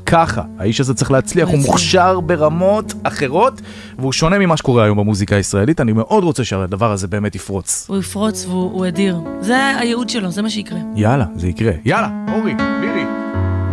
ככה. האיש הזה צריך להצליח, הוא מוכשר ברמות אחרות, והוא שונה ממה שקורה היום במוזיקה הישראלית. אני מאוד רוצה שהדבר הזה באמת יפרוץ. הוא יפרוץ והוא אדיר. זה הייעוד שלו, זה מה שיקרה. יאללה, זה יקרה. יאללה, אורי.